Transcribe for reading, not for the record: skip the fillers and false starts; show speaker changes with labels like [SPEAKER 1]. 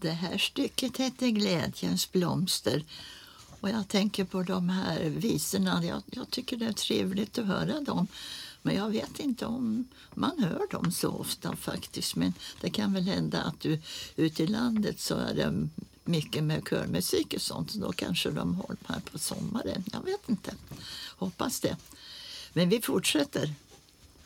[SPEAKER 1] Det här stycket heter Glädjens blomster. Och jag tänker på de här visorna. Jag tycker det är trevligt att höra dem. Men jag vet inte om man hör dem så ofta faktiskt. Men det kan väl hända att ute i landet så är det mycket med körmusik och sånt. Då kanske de håller här på sommaren. Jag vet inte. Hoppas det. Men vi fortsätter.